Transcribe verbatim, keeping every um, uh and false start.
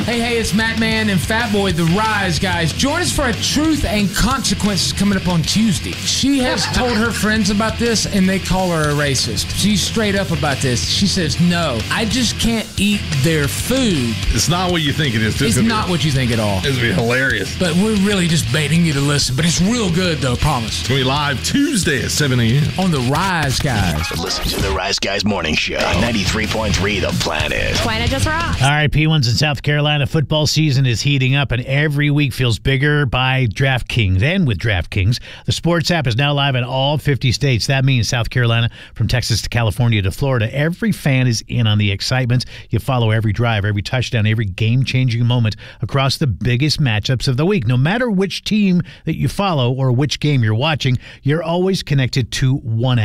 Hey, hey, it's Matt Man and Fat Boy, the Rise guys. Join us for a Truth and Consequences coming up on Tuesday. She has told her friends about this, and they call her a racist. She's straight up about this. She says, no, I just can't eat their food. It's not what you think it is. It's, it's not be, what you think at all. It's going to be hilarious. But we're really just baiting you to listen. But it's real good, though, promise. It's going to be live Tuesday at seven a.m. on the Rise Guys. Listen to the Rise Guys Morning Show. ninety-three point three The Planet. Planet just rocks. All right, P ones in South Carolina. Football season is heating up, and every week feels bigger by DraftKings. And with DraftKings, the sports app is now live in all fifty states. That means South Carolina, from Texas to California to Florida. Every fan is in on the excitement. You follow every drive, every touchdown, every game-changing moment across the biggest matchups of the week. No matter which team that you follow or which game you're watching, you're always connected to one app.